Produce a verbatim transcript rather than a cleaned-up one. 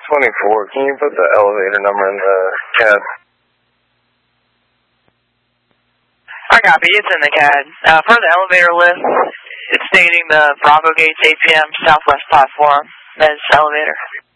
twenty-four, can you put the elevator number in the cab? I copy, it's in the C A D. Uh, for the elevator list, it's stating the Bravo Gates eight P M Southwest platform. That is elevator.